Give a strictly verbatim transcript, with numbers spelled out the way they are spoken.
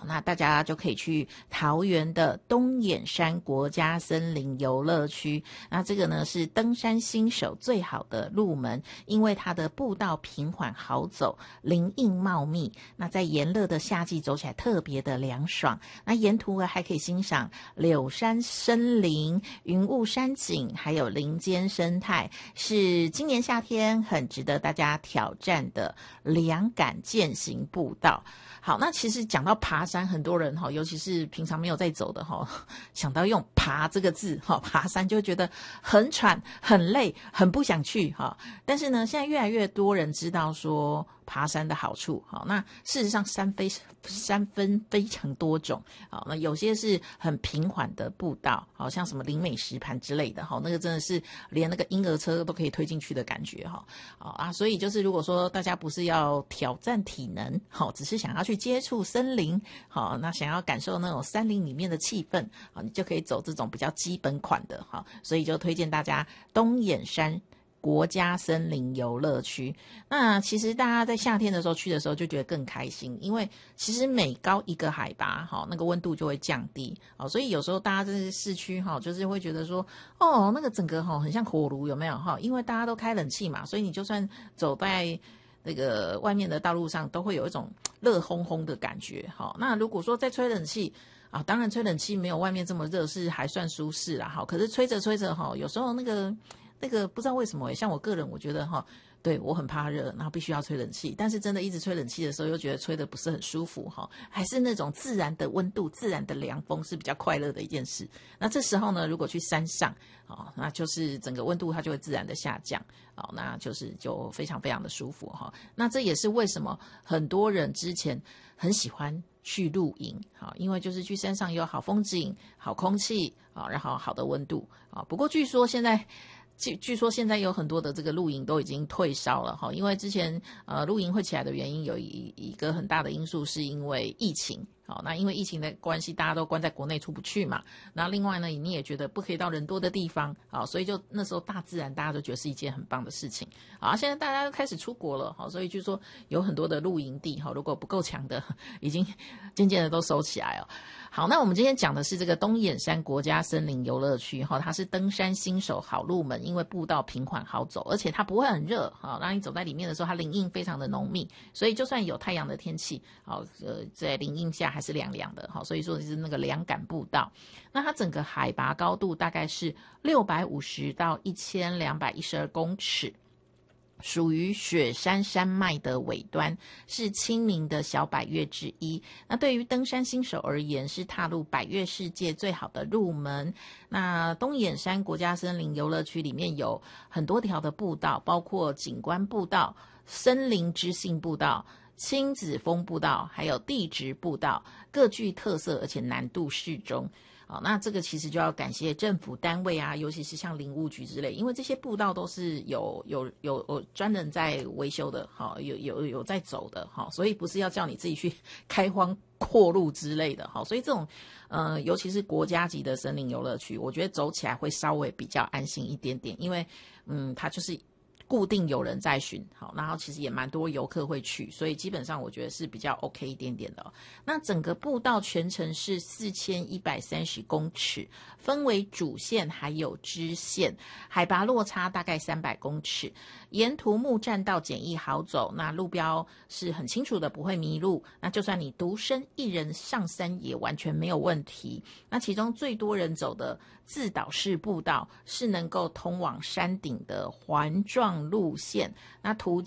那大家就可以去桃园的东眼山国家森林游乐区。那这个呢是登山新手最好的入门，因为它的步道平缓好走，林荫茂密。那在炎热的夏季走起来特别的凉爽。那沿途还可以欣赏柳杉森林、云雾山景，还有林间生态，是今年夏天很值得大家挑战的凉感健行步道。好，那其实讲到爬山，很多人哈，尤其是平常没有在走的哈，想到用爬这个字哈，爬山就会觉得很喘、很累、很不想去哈。但是呢，现在越来越多人知道说爬山的好处。好，那事实上山非山分非常多种。好，那有些是很平缓的步道，好像什么林美石盘之类的哈，那个真的是连那个婴儿车都可以推进去的感觉哈。好啊，所以就是如果说大家不是要挑战体能，好，只是想要去接触森林，好，那想要感受那种山林里面的气氛，好，你就可以走这种比较基本款的，好，所以就推荐大家东眼山国家森林游乐区。那其实大家在夏天的时候去的时候就觉得更开心，因为其实每高一个海拔，好，那个温度就会降低，好，所以有时候大家在市区哈，就是会觉得说，哦，那个整个哈很像火炉，有没有哈？因为大家都开冷气嘛，所以你就算走在那个外面的道路上，都会有一种热烘烘的感觉。好，那如果说在吹冷气啊，当然吹冷气没有外面这么热，是还算舒适啦。好，可是吹着吹着哈，有时候那个那个不知道为什么，像我个人我觉得哈，对我很怕热，然后必须要吹冷气，但是真的一直吹冷气的时候，又觉得吹得不是很舒服哈，还是那种自然的温度、自然的凉风是比较快乐的一件事。那这时候呢，如果去山上，哦，那就是整个温度它就会自然的下降，哦，那就是就非常非常的舒服哈。那这也是为什么很多人之前很喜欢去露营，好，因为就是去山上有好风景、好空气啊，然后好的温度啊。不过据说现在。据据说现在有很多的这个露营都已经退烧了哈，因为之前呃露营会起来的原因有一一个很大的因素是因为疫情。好，那因为疫情的关系，大家都关在国内出不去嘛。那另外呢，你也觉得不可以到人多的地方，好，所以就那时候大自然大家都觉得是一件很棒的事情。好，现在大家都开始出国了，好，所以据说有很多的露营地，好，如果不够强的，已经渐渐的都收起来哦。好，那我们今天讲的是这个东眼山国家森林游乐区，哈，它是登山新手好入门，因为步道平缓好走，而且它不会很热，好，让你走在里面的时候，它林荫非常的浓密，所以就算有太阳的天气，好，呃，在林荫下还是凉凉的，好，所以说是那个凉感步道。那它整个海拔高度大概是六百五十到一千两百一十二公尺。属于雪山山脉的尾端，是亲民的小百岳之一。那对于登山新手而言，是踏入百岳世界最好的入门。那东眼山国家森林游乐区里面有很多条的步道，包括景观步道、森林知性步道、亲子风步道，还有地质步道，各具特色，而且难度适中。好，那这个其实就要感谢政府单位啊，尤其是像林务局之类，因为这些步道都是有有有有专人在维修的，好，有有有在走的，好，所以不是要叫你自己去开荒扩路之类的，好，所以这种呃，尤其是国家级的森林游乐区，我觉得走起来会稍微比较安心一点点，因为嗯，它就是固定有人在巡，好，然后其实也蛮多游客会去，所以基本上我觉得是比较 OK 一点点的哦。那整个步道全程是四千一百三十公尺，分为主线还有支线，海拔落差大概三百公尺，沿途木栈道简易好走，那路标是很清楚的，不会迷路。那就算你独身一人上山也完全没有问题。那其中最多人走的自导式步道是能够通往山顶的环状路线，那途